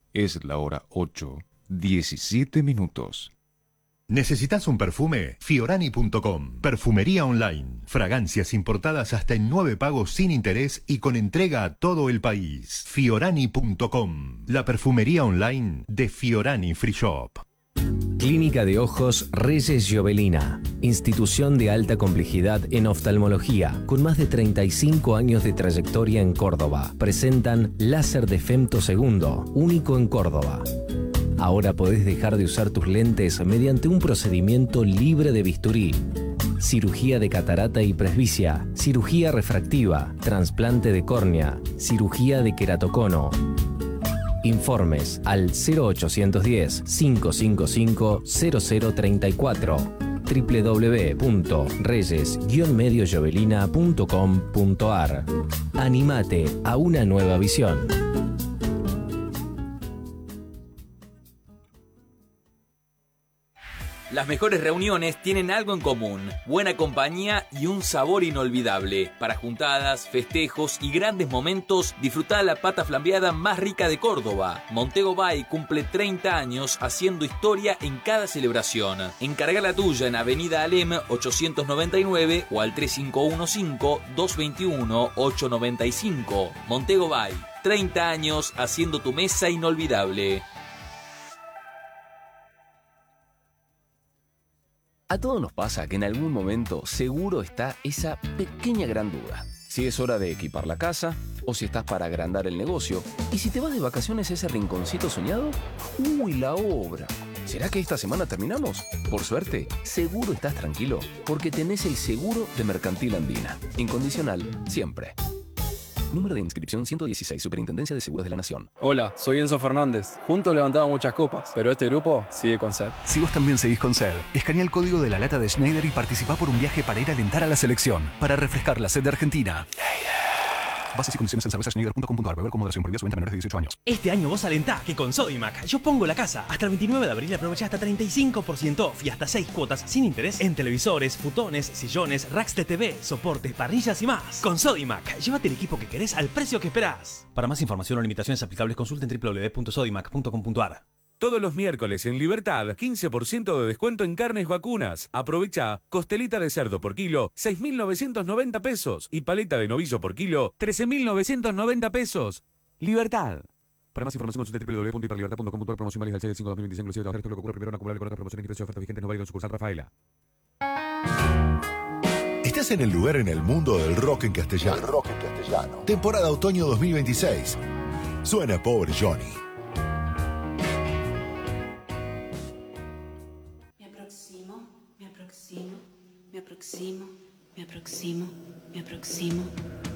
Es la hora 8:17. ¿Necesitas un perfume? Fiorani.com. Perfumería online. Fragancias importadas hasta en 9 pagos sin interés y con entrega a todo el país. Fiorani.com. La perfumería online de Fiorani Free Shop. Clínica de Ojos Reyes Giovelina, institución de alta complejidad en oftalmología, con más de 35 años de trayectoria en Córdoba. Presentan láser de femto segundo, único en Córdoba. Ahora podés dejar de usar tus lentes mediante un procedimiento libre de bisturí. Cirugía de catarata y presbicia, cirugía refractiva, trasplante de córnea, cirugía de queratocono. Informes al 0810-555-0034 www.reyes-mediogiovelina.com.ar. Animate a una nueva visión. Las mejores reuniones tienen algo en común: buena compañía y un sabor inolvidable. Para juntadas, festejos y grandes momentos, disfrutá la pata flambeada más rica de Córdoba. Montego Bay cumple 30 años haciendo historia en cada celebración. Encarga la tuya en Avenida Alem 899 o al 3515-221-895. Montego Bay, 30 años haciendo tu mesa inolvidable. A todos nos pasa que en algún momento seguro está esa pequeña gran duda. Si es hora de equipar la casa o si estás para agrandar el negocio. Y si te vas de vacaciones a ese rinconcito soñado, ¡uy, la obra! ¿Será que esta semana terminamos? Por suerte, seguro estás tranquilo porque tenés el seguro de Mercantil Andina. Incondicional, siempre. Número de inscripción 116, Superintendencia de Seguros de la Nación. Hola, soy Enzo Fernández. Juntos levantamos muchas copas, pero este grupo sigue con sed. Si vos también seguís con sed, escanea el código de la lata de Schneider y participá por un viaje para ir a alentar a la selección, para refrescar la sed de Argentina. Bases y condiciones en cervezaschneider.com.ar. Beber con moderación. Prohibida su venta a menores de 18 años. Este año vos alentá, que con Sodimac yo pongo la casa. Hasta el 29 de abril aprovechá hasta 35% off y hasta 6 cuotas sin interés en televisores, futones, sillones, racks de TV, soportes, parrillas y más. Con Sodimac, llévate el equipo que querés al precio que esperás. Para más información o limitaciones aplicables, consulten www.sodimac.com.ar. Todos los miércoles en Libertad, 15% de descuento en carnes vacunas. Aprovecha costelita de cerdo por kilo, 6.990 pesos. Y paleta de novillo por kilo, 13.990 pesos. Libertad. Para más información consulte www.hiperlibertad.com.ar. Promoción válida del 6 del 5 de 2025. Inclusive trabajar esto lo que ocurre primero en acumulable con otras promociones y precios de ofertas vigentes no válido en sucursal Rafaela. Estás en el lugar en el mundo del rock en castellano. Temporada otoño 2026. Suena Pobre Johnny. Me aproximo.